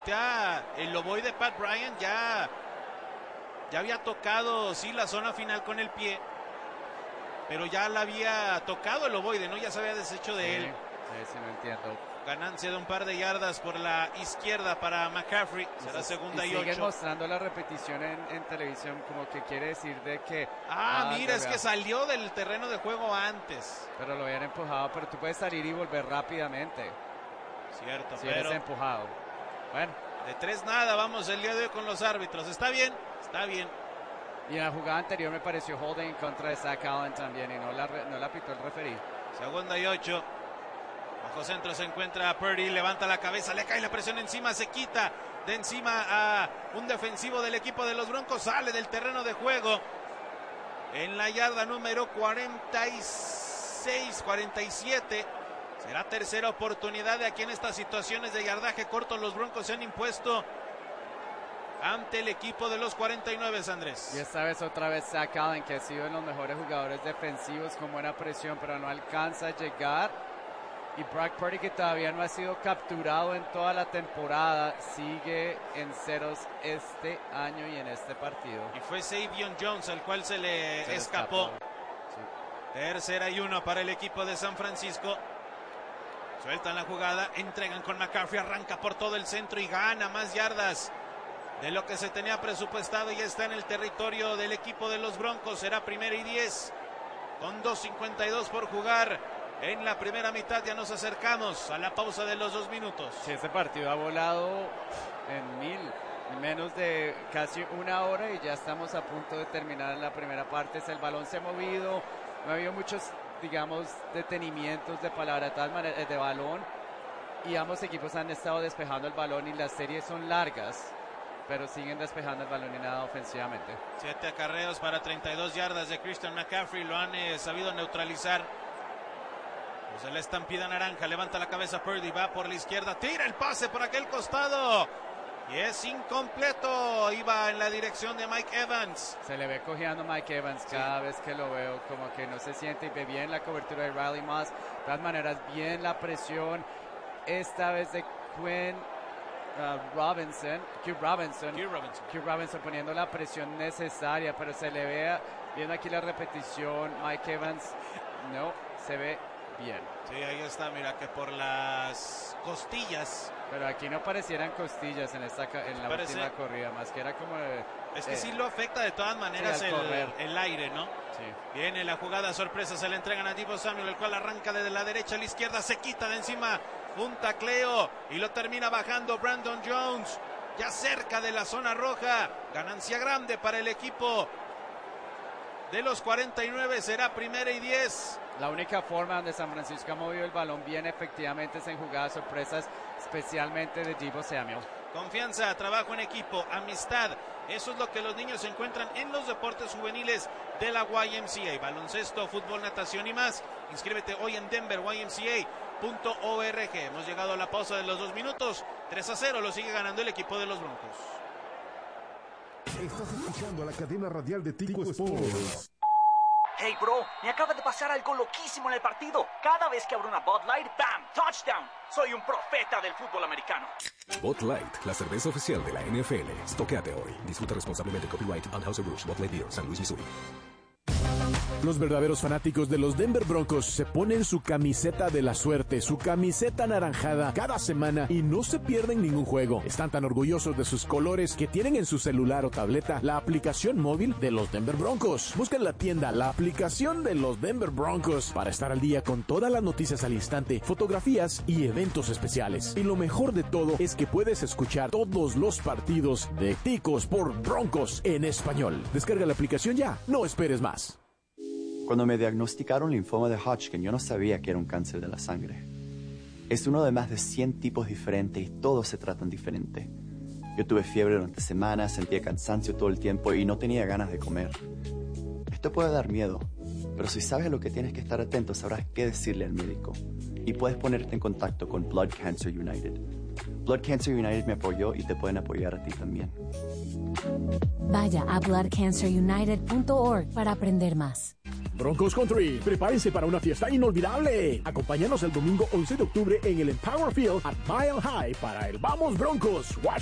Ya el ovoide Pat Bryant ya había tocado, sí, la zona final con el pie, pero ya la había tocado el ovoide, ¿no? Ya se había deshecho de él. Sí, no entiendo. Ganancia de un par de yardas por la izquierda para McCaffrey. Será segunda y 8. Siguen mostrando la repetición en televisión, como que quiere decir de que... mira, es que salió del terreno de juego antes. Pero lo habían empujado, pero tú puedes salir y volver rápidamente. Cierto, si pero... eres empujado. Bueno. De 3-0 vamos el día de hoy con los árbitros. ¿Está bien? Está bien. Y en la jugada anterior me pareció holding en contra de Zach Allen también y no la pitó el referí. Segunda y 8. Bajo centro se encuentra Purdy, levanta la cabeza, le cae la presión encima, se quita de encima a un defensivo del equipo de los Broncos, sale del terreno de juego en la yarda número 46, 47. Será tercera oportunidad de aquí en estas situaciones de yardaje corto. Los Broncos se han impuesto ante el equipo de los 49, Andrés. Y esta vez otra vez Zach Allen, que ha sido de los mejores jugadores defensivos con buena presión, pero no alcanza a llegar. Y Brock Purdy, que todavía no ha sido capturado en toda la temporada, sigue en ceros este año y en este partido. Y fue Savion Jones al cual se le escapó. Sí. Tercera y 1 para el equipo de San Francisco. Sueltan la jugada, entregan con McCaffrey, arranca por todo el centro y gana más yardas de lo que se tenía presupuestado. Y está en el territorio del equipo de los Broncos. Será primera y 10 con 2:52 por jugar. En la primera mitad ya nos acercamos a la pausa de los 2 minutos. Sí, este partido ha volado en menos de casi una hora y ya estamos a punto de terminar la primera parte. El balón se ha movido, no ha habido muchos, digamos, detenimientos de de balón, y ambos equipos han estado despejando el balón y las series son largas, pero siguen despejando el balón y nada ofensivamente. 7 acarreos para 32 yardas de Christian McCaffrey, lo han sabido neutralizar. Pues la estampida naranja, levanta la cabeza Purdy, va por la izquierda, tira el pase por aquel costado y es incompleto. Iba en la dirección de Mike Evans. Se le ve cojeando Mike Evans cada vez que lo veo, como que no se siente, y ve bien la cobertura de Riley Moss. De todas maneras, bien la presión, esta vez de Q Robinson poniendo la presión necesaria, pero se le ve, viendo aquí la repetición, Mike Evans no se ve bien. Sí, ahí está, mira que por las costillas. Pero aquí no parecieran costillas en la última corrida, más que era como... es que sí lo afecta de todas maneras sí, el aire, ¿no? Sí. Viene la jugada sorpresa, se le entregan a Deebo Samuel, el cual arranca desde la derecha a la izquierda, se quita de encima un tacleo y lo termina bajando Brandon Jones, ya cerca de la zona roja. Ganancia grande para el equipo de los 49, será primera y 10. La única forma donde San Francisco ha movido el balón bien efectivamente es en jugadas sorpresas, especialmente de Deebo Samuel. Confianza, trabajo en equipo, amistad, eso es lo que los niños encuentran en los deportes juveniles de la YMCA. Baloncesto, fútbol, natación y más. Inscríbete hoy en denverymca.org. Hemos llegado a la pausa de los 2 minutos. 3-0 lo sigue ganando el equipo de los Broncos. Estás escuchando a la cadena radial de Tico Sports. Hey bro, me acaba de pasar algo loquísimo en el partido. Cada vez que abro una Bud Light, ¡bam! ¡Touchdown! Soy un profeta del fútbol americano. Bud Light, la cerveza oficial de la NFL. Stoquéate hoy. Disfruta responsablemente. Copyright Anheuser-Busch, Bud Light Beer, San Luis, Missouri. Los verdaderos fanáticos de los Denver Broncos se ponen su camiseta de la suerte, su camiseta anaranjada cada semana y no se pierden ningún juego. Están tan orgullosos de sus colores que tienen en su celular o tableta la aplicación móvil de los Denver Broncos. Busca en la tienda la aplicación de los Denver Broncos para estar al día con todas las noticias al instante, fotografías y eventos especiales. Y lo mejor de todo es que puedes escuchar todos los partidos de Ticos por Broncos en español. Descarga la aplicación ya, no esperes más. Cuando me diagnosticaron linfoma de Hodgkin, yo no sabía que era un cáncer de la sangre. Es uno de más de 100 tipos diferentes y todos se tratan diferente. Yo tuve fiebre durante semanas, sentía cansancio todo el tiempo y no tenía ganas de comer. Esto puede dar miedo, pero si sabes a lo que tienes que estar atento, sabrás qué decirle al médico. Y puedes ponerte en contacto con Blood Cancer United. Blood Cancer United me apoyó y te pueden apoyar a ti también. Vaya a bloodcancerunited.org para aprender más. Broncos Country, prepárense para una fiesta inolvidable. Acompáñanos el domingo 11 de octubre en el Empower Field at Mile High para el Vamos Broncos.